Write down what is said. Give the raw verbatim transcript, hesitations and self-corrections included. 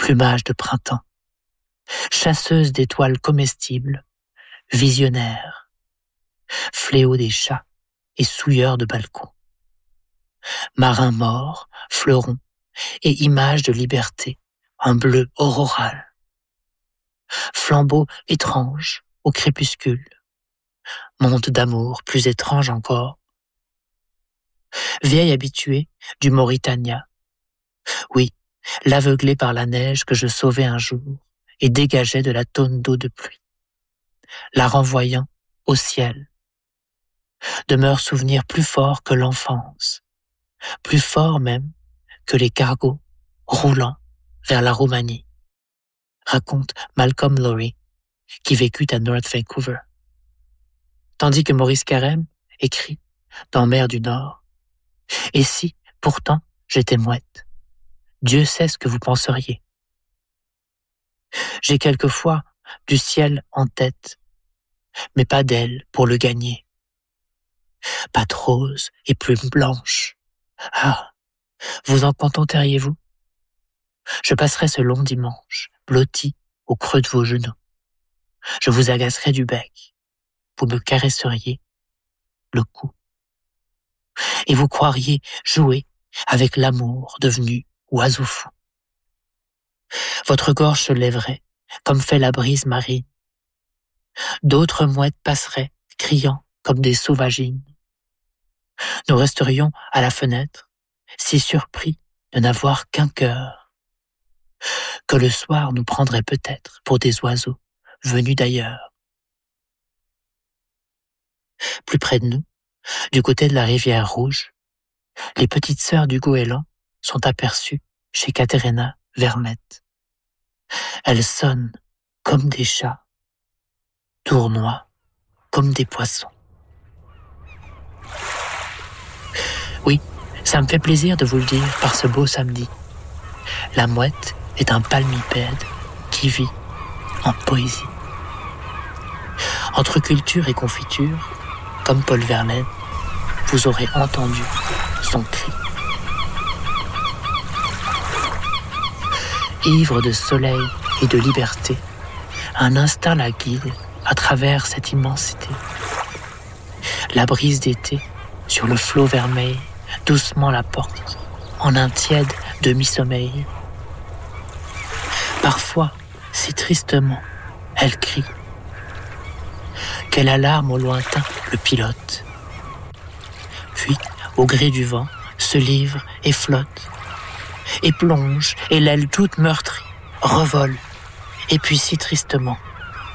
plumage de printemps, chasseuse d'étoiles comestibles, visionnaire, fléau des chats et souilleur de balcons, marin mort, fleuron et image de liberté, un bleu auroral, flambeau étrange au crépuscule, monde d'amour plus étrange encore, vieille habituée du Mauritania, oui, l'aveuglée par la neige que je sauvais un jour et dégageais de la tonne d'eau de pluie, la renvoyant au ciel, demeure souvenir plus fort que l'enfance, plus fort même que les cargos roulant vers la Roumanie, raconte Malcolm Lowry, qui vécut à North Vancouver. Tandis que Maurice Carême écrit dans Mer du Nord, « Et si, pourtant, j'étais mouette, Dieu sait ce que vous penseriez. » J'ai quelquefois du ciel en tête, mais pas d'elle pour le gagner. Pattes roses et plumes blanches. Ah, vous en contenteriez-vous? Je passerai ce long dimanche, blotti au creux de vos genoux. Je vous agacerai du bec. Vous me caresseriez le cou. Et vous croiriez jouer avec l'amour devenu oiseau fou. Votre gorge se lèverait, comme fait la brise marine. D'autres mouettes passeraient, criant comme des sauvagines. Nous resterions à la fenêtre, si surpris de n'avoir qu'un cœur, que le soir nous prendrait peut-être pour des oiseaux venus d'ailleurs. Plus près de nous, du côté de la rivière Rouge, les petites sœurs du goéland sont aperçues chez Caterina Vermette. Elles sonnent comme des chats, tournoient comme des poissons. Oui, ça me fait plaisir de vous le dire par ce beau samedi. La mouette est un palmipède qui vit en poésie. Entre culture et confiture, comme Paul Verlaine, vous aurez entendu son cri. Ivre de soleil et de liberté, un instinct la guide à travers cette immensité. La brise d'été sur le flot vermeil doucement la porte en un tiède demi-sommeil. Parfois, si tristement, elle crie, qu'elle alarme au lointain le pilote. Puis, au gré du vent, se livre et flotte, et plonge, et l'aile toute meurtrie, revole, et puis si tristement,